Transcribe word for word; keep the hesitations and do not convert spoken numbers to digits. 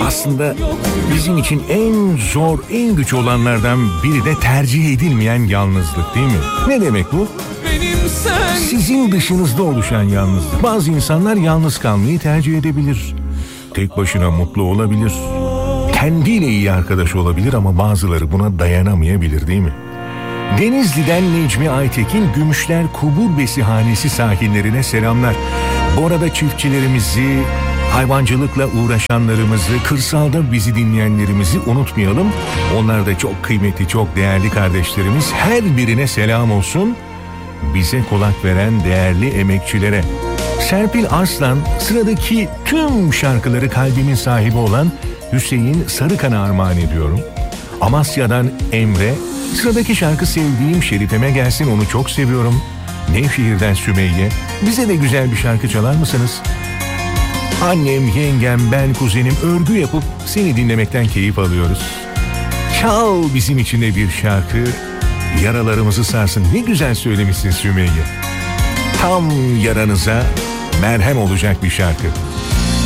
Aslında bizim için en zor, en güç olanlardan biri de tercih edilmeyen yalnızlık, değil mi? Ne demek bu? Sizin dışınızda oluşan yalnızlık. Bazı insanlar yalnız kalmayı tercih edebilir. Tek başına mutlu olabilir. Kendiyle iyi arkadaş olabilir ama bazıları buna dayanamayabilir, değil mi? Denizli'den Necmi Aytekin, Gümüşler Kubur Besihanesi sakinlerine selamlar. Bu arada çiftçilerimizi, hayvancılıkla uğraşanlarımızı, kırsalda bizi dinleyenlerimizi unutmayalım. Onlar da çok kıymetli, çok değerli kardeşlerimiz. Her birine selam olsun. Bize kulak veren değerli emekçilere. Serpil Arslan, sıradaki tüm şarkıları kalbimin sahibi olan Hüseyin Sarıkan'a armağan ediyorum. Amasya'dan Emre, sıradaki şarkı sevdiğim Şerife'me gelsin, onu çok seviyorum. Nevşehir'den Sümeyye, bize de güzel bir şarkı çalar mısınız? Annem, yengem, ben, kuzenim örgü yapıp seni dinlemekten keyif alıyoruz. Çal bizim için de bir şarkı, yaralarımızı sarsın. Ne güzel söylemişsin Sümeyye. Tam yaranıza merhem olacak bir şarkı.